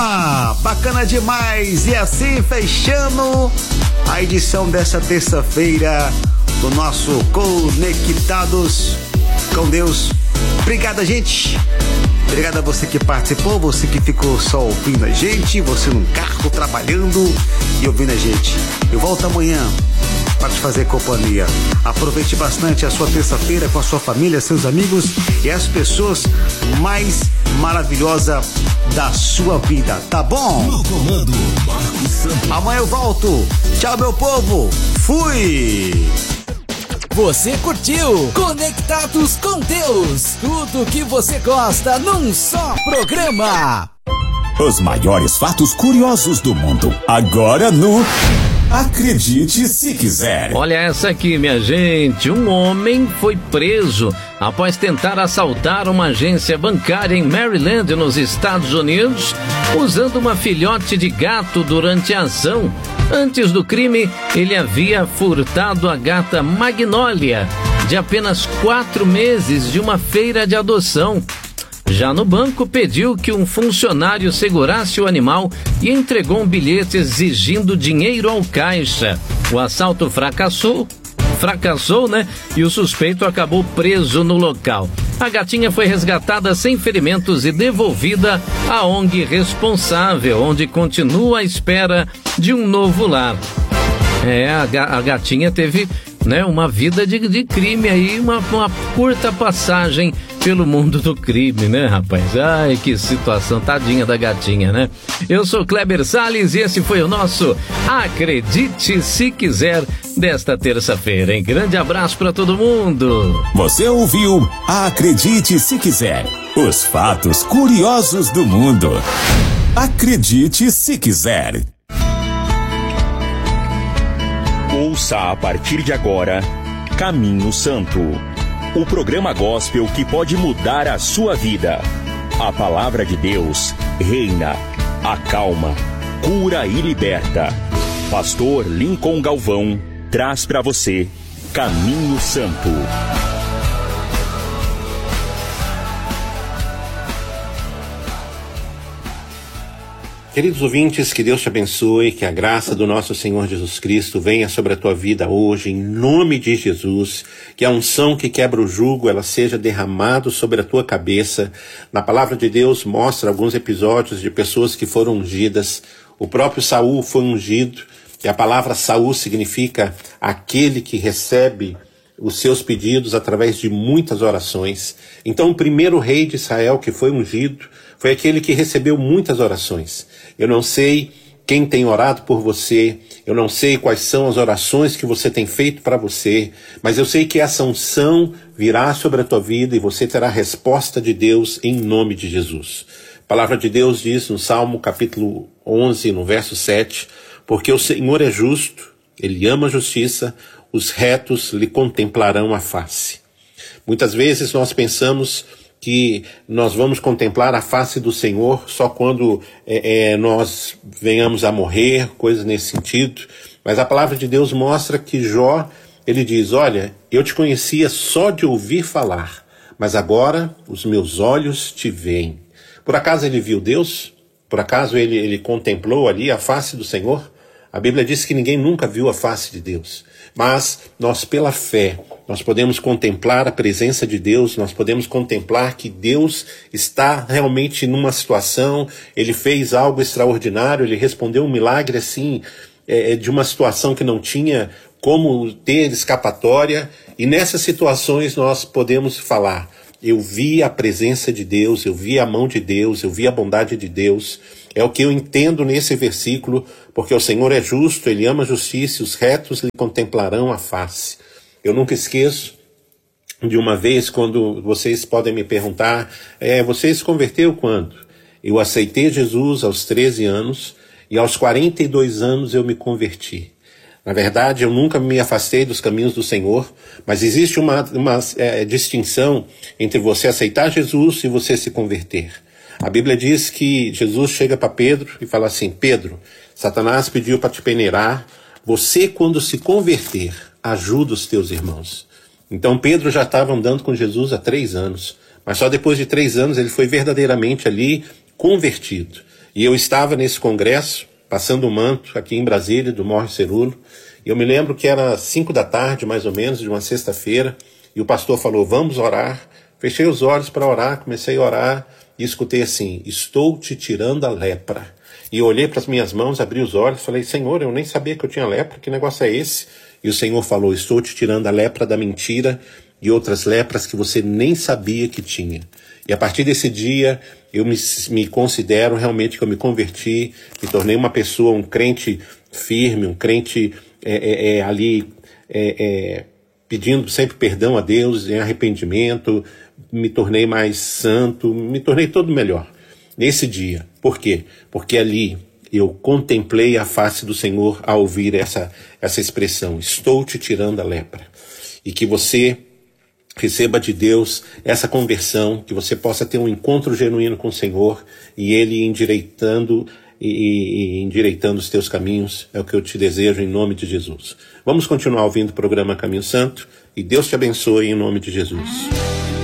turma, bacana demais. E assim fechando a edição dessa terça-feira do nosso Conectados com Deus. Obrigado, gente. Obrigado a você que participou, você que ficou só ouvindo a gente, você no carro trabalhando e ouvindo a gente. Eu volto amanhã para te fazer companhia. Aproveite bastante a sua terça-feira com a sua família, seus amigos e as pessoas mais maravilhosas da sua vida, tá bom? No comando, Marcos Santos. Amanhã eu volto. Tchau, meu povo. Fui! Você curtiu Conectados com Deus, tudo que você gosta num só programa. Os maiores fatos curiosos do mundo, agora no Acredite Se Quiser. Olha essa aqui, minha gente. Um homem foi preso após tentar assaltar uma agência bancária em Maryland, nos Estados Unidos, usando uma filhote de gato durante a ação. Antes do crime, ele havia furtado a gata Magnolia, de apenas 4 meses, de uma feira de adoção. Já no banco, pediu que um funcionário segurasse o animal e entregou um bilhete exigindo dinheiro ao caixa. O assalto fracassou, né? E o suspeito acabou preso no local. A gatinha foi resgatada sem ferimentos e devolvida à ONG responsável, onde continua à espera de um novo lar. A gatinha teve, né, uma vida de crime aí, uma curta passagem pelo mundo do crime, né, rapaz? Ai, que situação, tadinha da gatinha, né? Eu sou Kleber Salles e esse foi o nosso Acredite Se Quiser desta terça-feira, hein? Grande abraço pra todo mundo. Você ouviu Acredite Se Quiser, os fatos curiosos do mundo. Acredite Se Quiser. Ouça a partir de agora Caminho Santo, o programa gospel que pode mudar a sua vida. A palavra de Deus reina, acalma, cura e liberta. Pastor Lincoln Galvão traz para você Caminho Santo. Queridos ouvintes, que Deus te abençoe, que a graça do nosso Senhor Jesus Cristo venha sobre a tua vida hoje, em nome de Jesus, que a unção que quebra o jugo, ela seja derramada sobre a tua cabeça. Na palavra de Deus mostra alguns episódios de pessoas que foram ungidas. O próprio Saul foi ungido, e a palavra Saul significa aquele que recebe os seus pedidos através de muitas orações. Então o primeiro rei de Israel que foi ungido foi aquele que recebeu muitas orações. Eu não sei quem tem orado por você, eu não sei quais são as orações que você tem feito para você, mas eu sei que essa unção virá sobre a tua vida e você terá resposta de Deus em nome de Jesus. A palavra de Deus diz no Salmo capítulo 11, no verso 7, porque o Senhor é justo, Ele ama a justiça, os retos lhe contemplarão a face. Muitas vezes nós pensamos que nós vamos contemplar a face do Senhor só quando nós venhamos a morrer, coisas nesse sentido. Mas a palavra de Deus mostra que Jó, ele diz, olha, eu te conhecia só de ouvir falar, mas agora os meus olhos te veem. Por acaso ele viu Deus? Por acaso ele contemplou ali a face do Senhor? A Bíblia diz que ninguém nunca viu a face de Deus. Mas nós, pela fé, nós podemos contemplar a presença de Deus, nós podemos contemplar que Deus está realmente numa situação, Ele fez algo extraordinário, Ele respondeu um milagre assim, de uma situação que não tinha como ter escapatória, e nessas situações nós podemos falar, eu vi a presença de Deus, eu vi a mão de Deus, eu vi a bondade de Deus. É o que eu entendo nesse versículo, porque o Senhor é justo, Ele ama a justiça e os retos lhe contemplarão a face. Eu nunca esqueço de uma vez quando vocês podem me perguntar, você se converteu quando? Eu aceitei Jesus aos 13 anos e aos 42 anos eu me converti. Na verdade, eu nunca me afastei dos caminhos do Senhor, mas existe uma distinção entre você aceitar Jesus e você se converter. A Bíblia diz que Jesus chega para Pedro e fala assim, Pedro, Satanás pediu para te peneirar, você quando se converter, ajuda os teus irmãos. Então Pedro já estava andando com Jesus há 3 anos, mas só depois de 3 anos ele foi verdadeiramente ali convertido. E eu estava nesse congresso, passando o manto aqui em Brasília, do Morro Cerulo, e eu me lembro que era 5 da tarde, mais ou menos, de uma sexta-feira, e o pastor falou, vamos orar. Fechei os olhos para orar, comecei a orar, e escutei assim, estou te tirando a lepra. E eu olhei para as minhas mãos, abri os olhos, falei, Senhor, eu nem sabia que eu tinha lepra, que negócio é esse? E o Senhor falou, estou te tirando a lepra da mentira e outras lepras que você nem sabia que tinha. E a partir desse dia, eu me considero realmente que eu me converti, me tornei uma pessoa, um crente firme, um crente pedindo sempre perdão a Deus, em arrependimento, me tornei mais santo, me tornei todo melhor nesse dia. Por quê? Porque ali eu contemplei a face do Senhor ao ouvir essa expressão, estou te tirando a lepra. E que você receba de Deus essa conversão, que você possa ter um encontro genuíno com o Senhor e Ele endireitando os teus caminhos, é o que eu te desejo em nome de Jesus. Vamos continuar ouvindo o programa Caminho Santo e Deus te abençoe em nome de Jesus.